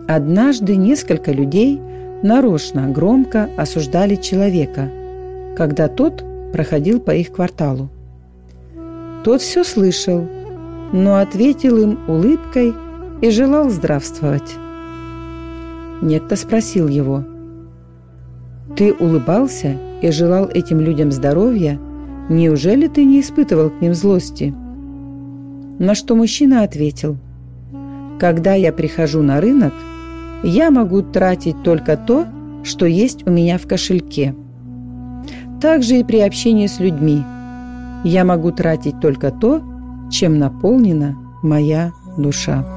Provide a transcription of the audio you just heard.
Однажды несколько людей нарочно громко осуждали человека, когда тот проходил по их кварталу. Тот все слышал, но ответил им улыбкой и желал здравствовать. Некто спросил его: «Ты улыбался и желал этим людям здоровья? Неужели ты не испытывал к ним злости?» На что мужчина ответил: «Когда я прихожу на рынок, я могу тратить только то, что есть у меня в кошельке. Также и при общении с людьми я могу тратить только то, чем наполнена моя душа».